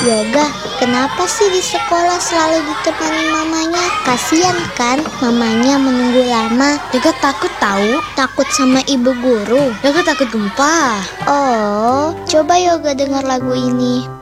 Yoga, kenapa sih di sekolah selalu ditemani mamanya? Kasian kan mamanya menunggu lama. Yoga takut tahu. Takut sama ibu guru. Yoga takut gempa. Oh, coba Yoga dengar lagu ini.